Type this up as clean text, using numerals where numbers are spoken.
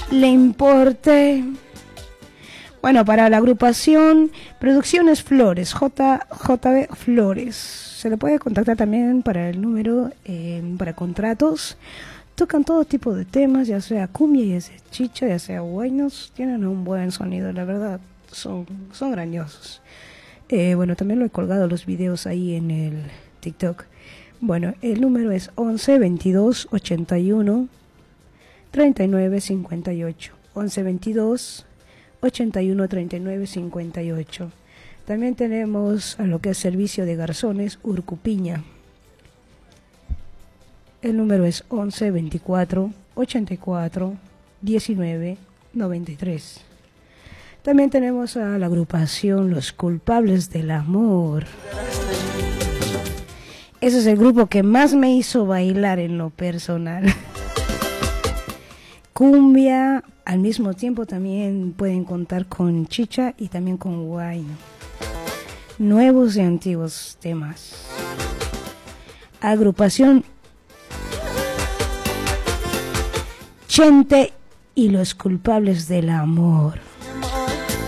le importe. Bueno, para la agrupación Producciones Flores, JB Flores, se le puede contactar también para el número, para contratos. Tocan todo tipo de temas, ya sea cumbia, ya sea chicha, ya sea huaynos. Tienen un buen sonido, la verdad, son grandiosos. Bueno, también lo he colgado los videos ahí en el TikTok. Bueno, el número es 11 22 81 39 58. 11 22 81 39 58. También tenemos a lo que es servicio de garzones Urcupiña. El número es 11 24 84 19 93. También tenemos a la agrupación Los Culpables del Amor. Ese es el grupo que más me hizo bailar en lo personal. Cumbia, al mismo tiempo también pueden contar con chicha y también con huayno. Nuevos y antiguos temas. Agrupación Chente y Los Culpables del Amor.